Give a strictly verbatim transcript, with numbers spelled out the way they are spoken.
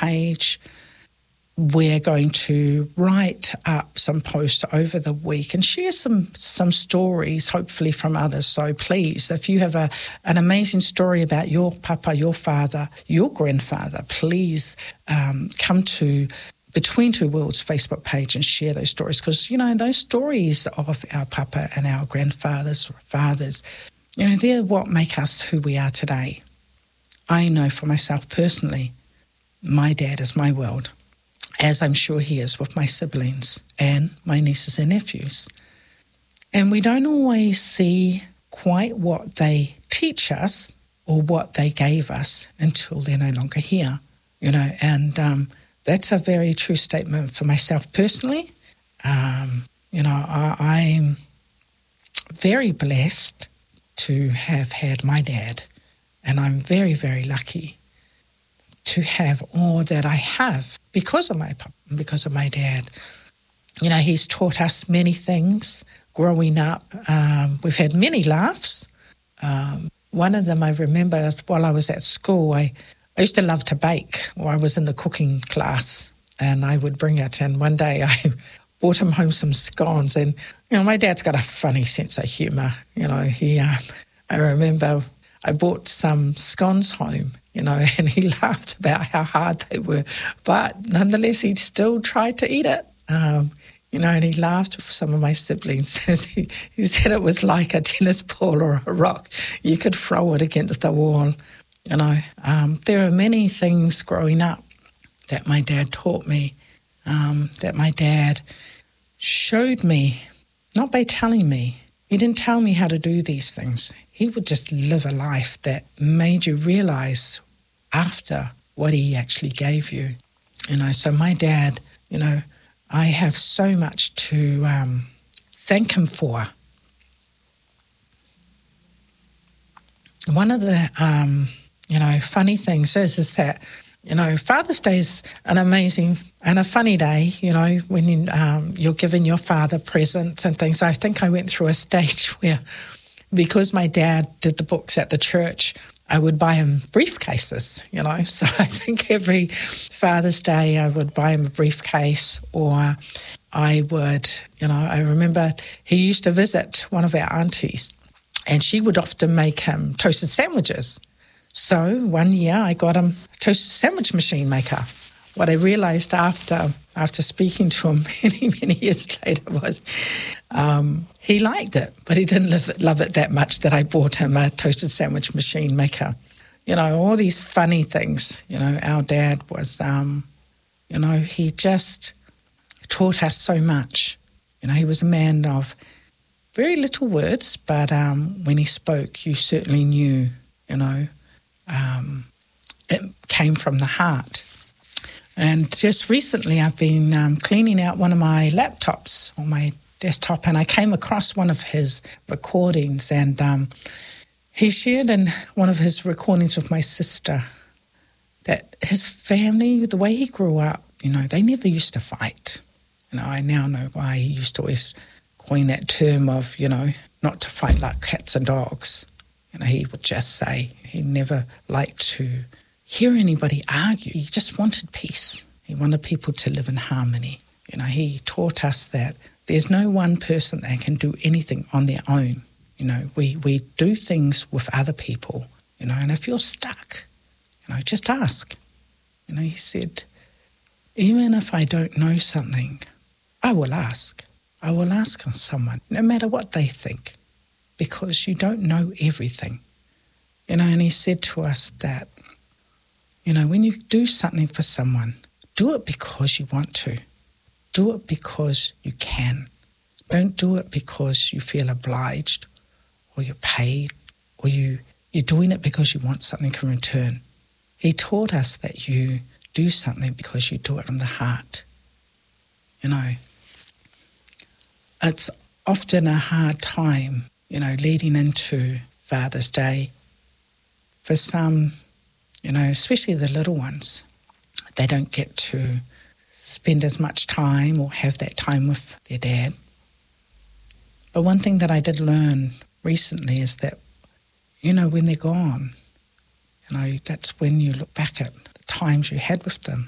page. We're going to write up some posts over the week and share some some stories, hopefully from others. So please, if you have a an amazing story about your papa, your father, your grandfather, please um, come to Between Two Worlds Facebook page and share those stories, because, you know, those stories of our papa and our grandfathers or fathers, you know, they're what make us who we are today. I know for myself personally, my dad is my world, as I'm sure he is with my siblings and my nieces and nephews. And we don't always see quite what they teach us or what they gave us until they're no longer here, you know, and um, that's a very true statement for myself personally. Um, you know, I, I'm very blessed to have had my dad, and I'm very, very lucky to have all that I have because of my papa, because of my dad. You know, he's taught us many things growing up. Um, we've had many laughs. Um, one of them I remember while I was at school, I, I used to love to bake, or I was in the cooking class, and I would bring it. And one day I brought him home some scones, and, you know, my dad's got a funny sense of humour. You know, he, um, I remember I brought some scones home, you know, and he laughed about how hard they were. But nonetheless, he still tried to eat it. Um, you know, and he laughed with some of my siblings. he, he said it was like a tennis ball or a rock. You could throw it against the wall, you know. Um, there are many things growing up that my dad taught me, um, that my dad showed me, not by telling me. He didn't tell me how to do these things. He would just live a life that made you realise after what he actually gave you. You know, so my dad, you know, I have so much to um, thank him for. One of the, um, you know, funny things is, is that, you know, Father's Day is an amazing and a funny day, you know, when you, um, you're giving your father presents and things. I think I went through a stage where, because my dad did the books at the church, I would buy him briefcases, you know. So I think every Father's Day I would buy him a briefcase, or I would, you know, I remember he used to visit one of our aunties, and she would often make him toasted sandwiches. So one year I got him a toasted sandwich machine maker. What I realised after after speaking to him many, many years later was um, he liked it, but he didn't love it, love it that much that I bought him a toasted sandwich machine maker. You know, all these funny things. You know, our dad was, um, you know, he just taught us so much. You know, he was a man of very little words, but um, when he spoke, you certainly knew, you know, um, it came from the heart. And just recently I've been um, cleaning out one of my laptops on my desktop, and I came across one of his recordings, and um, he shared in one of his recordings with my sister that his family, the way he grew up, you know, they never used to fight. You know, I now know why he used to always coin that term of, you know, not to fight like cats and dogs. You know, he would just say he never liked to hear anybody argue. He just wanted peace. He wanted people to live in harmony. You know, he taught us that there's no one person that can do anything on their own. You know, we, we do things with other people, you know, and if you're stuck, you know, just ask. You know, he said, even if I don't know something, I will ask. I will ask someone, no matter what they think, because you don't know everything. You know, and he said to us that, you know, when you do something for someone, do it because you want to. Do it because you can. Don't do it because you feel obliged or you're paid or you, you're doing it because you want something in return. He taught us that you do something because you do it from the heart. You know, it's often a hard time, you know, leading into Father's Day. For some, you know, especially the little ones, they don't get to spend as much time or have that time with their dad. But one thing that I did learn recently is that, you know, when they're gone, you know, that's when you look back at the times you had with them.